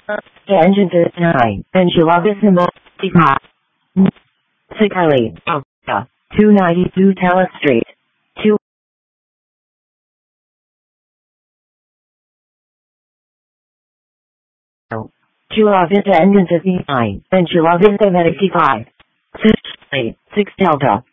Engine 9. Enchilavisimo. Sicali. 292 Tallis Street. 2. Chulavista Engine 59. Enchilavista 95. 6 Delta.